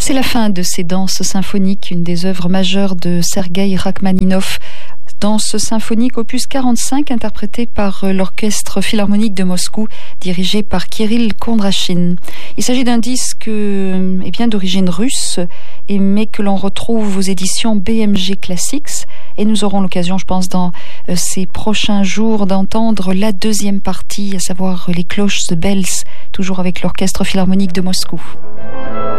C'est la fin de ces danses symphoniques, une des œuvres majeures de Sergueï Rachmaninov. Danse symphonique opus 45 interprétée par l'Orchestre Philharmonique de Moscou dirigé par Kirill Kondrachine. Il s'agit d'un disque d'origine russe mais que l'on retrouve aux éditions BMG Classics et nous aurons l'occasion, je pense, dans ces prochains jours d'entendre la deuxième partie, à savoir les cloches The Bells, toujours avec l'Orchestre Philharmonique de Moscou.